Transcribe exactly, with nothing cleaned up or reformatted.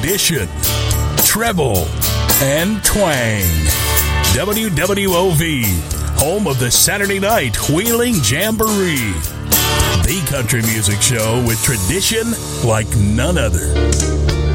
tradition, treble, and twang. W W O V, home of the Saturday Night Wheeling Jamboree. The country music show with tradition like none other.